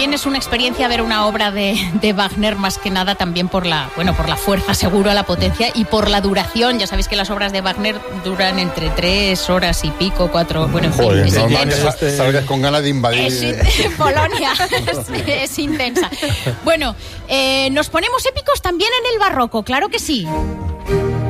también es una experiencia ver una obra de Wagner, más que nada también por la fuerza, seguro, la potencia y por la duración. Ya sabéis que las obras de Wagner duran entre 3 horas y pico, 4, bueno, en fin. Joder, Es normal intenso. que salgas con ganas de invadir. Polonia, es intensa. Bueno, nos ponemos épicos también en el barroco, claro que sí.